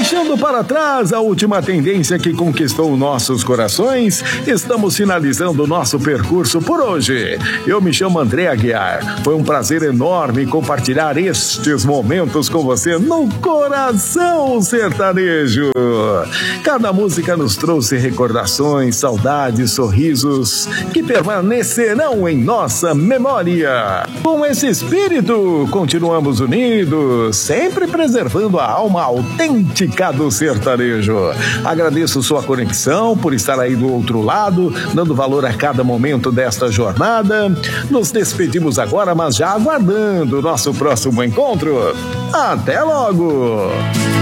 Deixando para trás a última tendência que conquistou nossos corações, estamos finalizando o nosso percurso por hoje. Eu me chamo André Aguiar. Foi um prazer enorme compartilhar estes momentos com você no Coração Sertanejo. Cada música nos trouxe recordações, saudades, sorrisos que permanecerão em nossa memória. Com esse espírito, continuamos unidos, sempre preservando a alma autêntica do sertanejo. Agradeço sua conexão, por estar aí do outro lado, dando valor a cada momento desta jornada. Nos despedimos agora, mas já aguardando o nosso próximo encontro. Até logo!